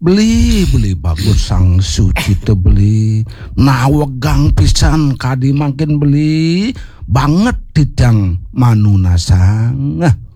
Beli bagus sang suci teu beli. Nawegang pisan kadi makin beli banget tidang manuna sang.